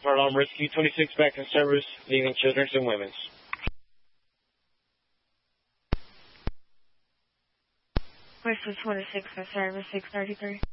Fire alarm rescue 26 back in service, leaving children's and women's. Westwood 26 in service, 633.